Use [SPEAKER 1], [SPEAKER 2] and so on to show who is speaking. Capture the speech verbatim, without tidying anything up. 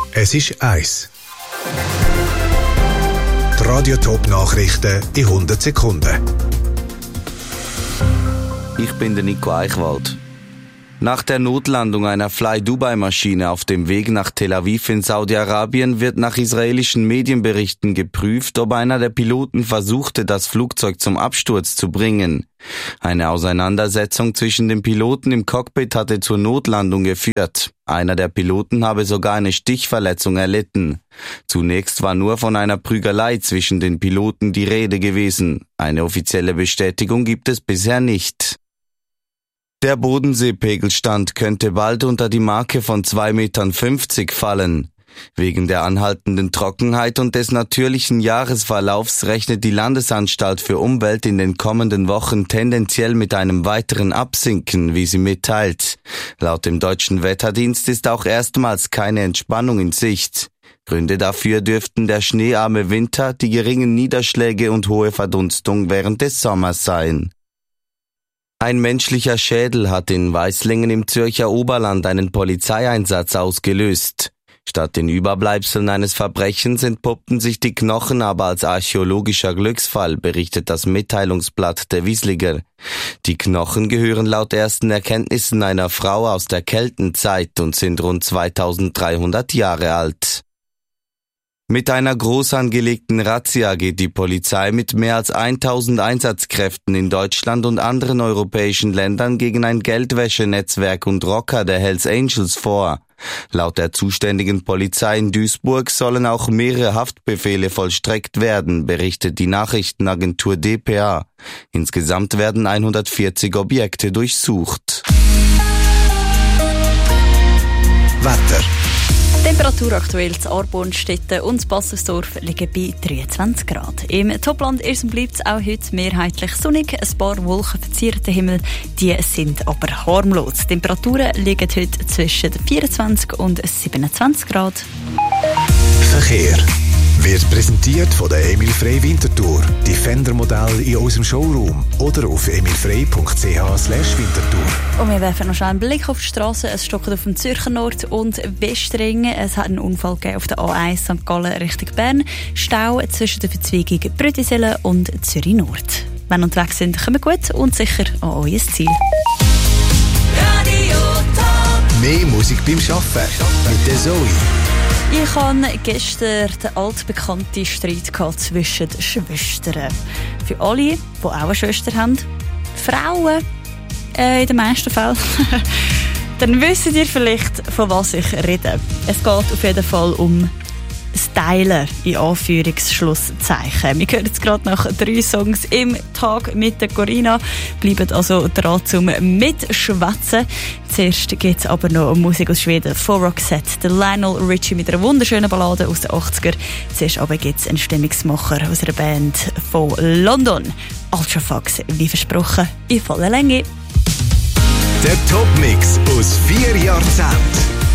[SPEAKER 1] es ist eins. Die Radio-Top-Nachrichten in hundert Sekunden.
[SPEAKER 2] Ich bin der Nico Eichwald. Nach der Notlandung einer Fly-Dubai-Maschine auf dem Weg nach Tel Aviv in Saudi-Arabien wird nach israelischen Medienberichten geprüft, ob einer der Piloten versuchte, das Flugzeug zum Absturz zu bringen. Eine Auseinandersetzung zwischen den Piloten im Cockpit hatte zur Notlandung geführt. Einer der Piloten habe sogar eine Stichverletzung erlitten. Zunächst war nur von einer Prügelei zwischen den Piloten die Rede gewesen. Eine offizielle Bestätigung gibt es bisher nicht. Der Bodenseepegelstand könnte bald unter die Marke von zwei Komma fünfzig Meter fallen. Wegen der anhaltenden Trockenheit und des natürlichen Jahresverlaufs rechnet die Landesanstalt für Umwelt in den kommenden Wochen tendenziell mit einem weiteren Absinken, wie sie mitteilt. Laut dem Deutschen Wetterdienst ist auch erstmals keine Entspannung in Sicht. Gründe dafür dürften der schneearme Winter, die geringen Niederschläge und hohe Verdunstung während des Sommers sein. Ein menschlicher Schädel hat in Weißlingen im Zürcher Oberland einen Polizeieinsatz ausgelöst. Statt den Überbleibseln eines Verbrechens entpuppten sich die Knochen aber als archäologischer Glücksfall, berichtet das Mitteilungsblatt der Wiesliger. Die Knochen gehören laut ersten Erkenntnissen einer Frau aus der Keltenzeit und sind rund zweitausenddreihundert Jahre alt. Mit einer groß angelegten Razzia geht die Polizei mit mehr als tausend Einsatzkräften in Deutschland und anderen europäischen Ländern gegen ein Geldwäschenetzwerk und Rocker der Hells Angels vor. Laut der zuständigen Polizei in Duisburg sollen auch mehrere Haftbefehle vollstreckt werden, berichtet die Nachrichtenagentur D P A. Insgesamt werden hundertvierzig Objekte durchsucht.
[SPEAKER 1] Wetter.
[SPEAKER 3] Temperatur aktuell in Aarbornstetten und Bassersdorf liegen bei dreiundzwanzig Grad. Im Topland ist und bleibt es auch heute mehrheitlich sonnig. Ein paar Wolken verzieren den Himmel, die sind aber harmlos. Die Temperaturen liegen heute zwischen vierundzwanzig und siebenundzwanzig Grad.
[SPEAKER 1] Verkehr wird präsentiert von der Emil Frey Winterthur. Defender-Modell in unserem Showroom oder auf emilfrey punkt c h slash winterthur.
[SPEAKER 3] Und wir werfen noch schnell einen Blick auf die Straße. Es stockt auf dem Zürcher Nord- und Westring. Es hat einen Unfall gegeben auf der A eins Sankt Gallen Richtung Bern. Stau zwischen der Verzweigung Brütisellen und Zürich Nord. Wenn ihr unterwegs sind, kommt gut und sicher an euer Ziel.
[SPEAKER 1] Radio Top. Mehr Musik beim Arbeiten mit der Zoe.
[SPEAKER 3] Ich hatte gestern den altbekannten Streit zwischen den Schwestern. Für alle, die auch eine Schwester haben, Frauen äh, in den meisten Fällen, dann wisst ihr vielleicht, von was ich rede. Es geht auf jeden Fall um Stylen, in Anführungsschlusszeichen. Wir hören jetzt gerade nach drei Songs im Tag mit der Corinna. Bleibt also dran zum Mitschwätzen. Zuerst geht es aber noch um Musik aus Schweden von Roxette, der Lionel Richie mit einer wunderschönen Ballade aus den achtziger. Zuerst aber gibt es einen Stimmungsmacher aus einer Band von London. Ultrafox, wie versprochen, in voller Länge.
[SPEAKER 1] Der Top-Mix aus vier Jahrzehnten.